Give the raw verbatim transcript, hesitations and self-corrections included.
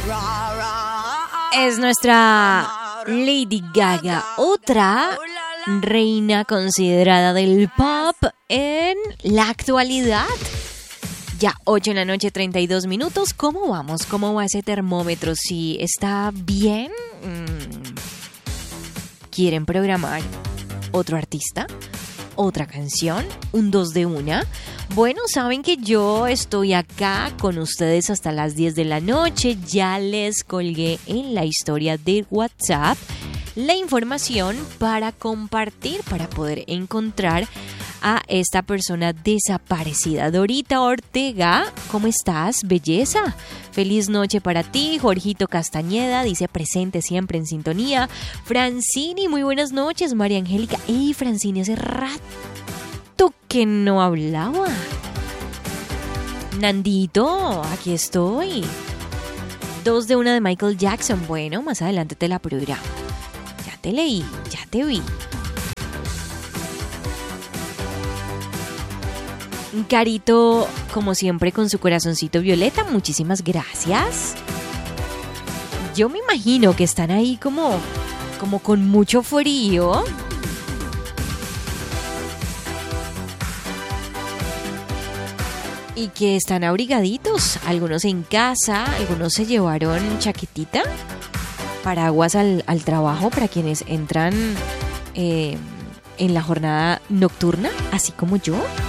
Es nuestra Lady Gaga, otra reina considerada del pop en la actualidad. Ya ocho en la noche, treinta y dos minutos. ¿Cómo vamos? ¿Cómo va ese termómetro? ¿Si está bien? ¿Quieren programar otro artista? ¿Otra canción? ¿Un dos de una? Bueno, saben que yo estoy acá con ustedes hasta las diez de la noche. Ya les colgué en la historia de WhatsApp la información para compartir, para poder encontrar a esta persona desaparecida. Dorita Ortega, ¿cómo estás? Belleza. Feliz noche para ti. Jorgito Castañeda dice presente siempre en sintonía. Francini, muy buenas noches. María Angélica. ¡Ey, Francini! Hace rato que no hablaba. Nandito, aquí estoy. Dos de una de Michael Jackson. Bueno, más adelante te la programo. Ya te leí, ya te vi. Carito, como siempre, con su corazoncito violeta, muchísimas gracias. Yo me imagino que están ahí como, como con mucho frío. Y que están abrigaditos, algunos en casa, algunos se llevaron chaquetita, paraguas al, al trabajo para quienes entran eh, en la jornada nocturna, así como yo.